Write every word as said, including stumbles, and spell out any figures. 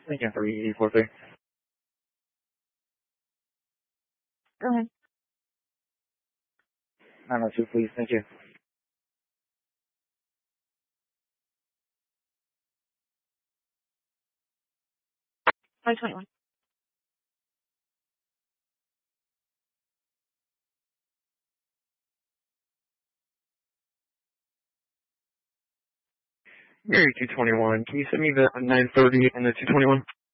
Thank you. three four three. Go ahead. nine oh two, please. Thank you. five twenty-one. Mary two twenty-one. Can you send me the nine thirty and the two twenty-one?